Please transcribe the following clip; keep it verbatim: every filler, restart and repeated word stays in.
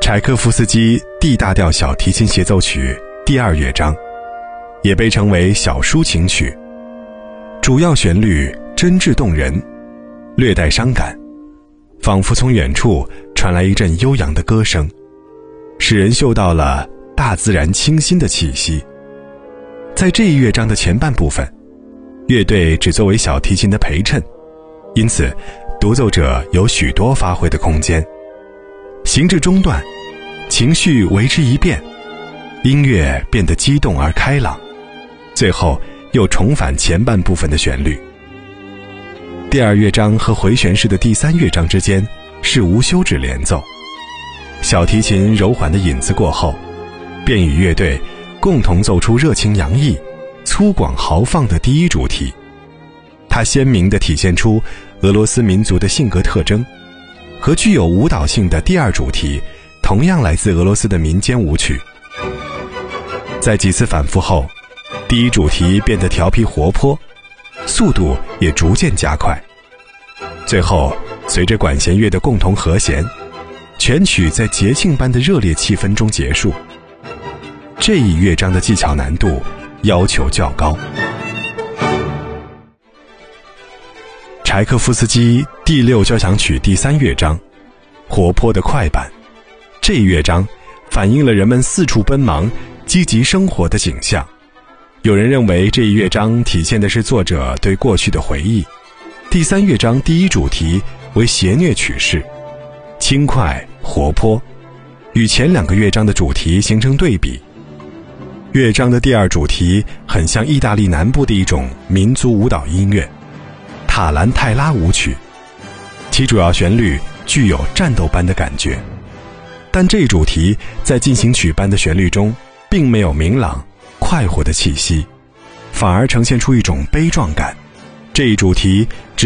柴可夫斯基 D 大调小提琴协奏曲第二乐章，也被称为小抒情曲，主要旋律真挚动人，略带伤感，仿佛从远处传来一阵悠扬的歌声，使人嗅到了大自然清新的气息。在这一乐章的前半部分，乐队只作为小提琴的陪衬，因此独奏者有许多发挥的空间。行至中段，情绪为之一变，音乐变得激动而开朗，最后又重返前半部分的旋律。第二乐章和回旋式的第三乐章之间是无休止连奏，小提琴柔缓的引子过后，便与乐队共同奏出热情洋溢、粗犷豪放的第一主题。它鲜明地体现出俄罗斯民族的性格特征，和具有舞蹈性的第二主题同样来自俄罗斯的民间舞曲。在几次反复后，第一主题变得调皮活泼，速度也逐渐加快。最后，随着管弦乐的共同和弦，全曲在节庆般的热烈气氛中结束。这一乐章的技巧难度要求较高。柴可夫斯基第六交响曲第三乐章，活泼的快板。这一乐章反映了人们四处奔忙、积极生活的景象。有人认为这一乐章体现的是作者对过去的回忆。第三乐章第一主题为谐谑曲式，轻快活泼，与前两个乐章的主题形成对比。乐章的第二主题很像意大利南部的一种民族舞蹈音乐——塔兰泰拉舞曲，其主要旋律具有战斗般的感觉。但这一主题在进行曲般的旋律中并没有明朗快活的气息，反而呈现出一种悲壮感。这一主题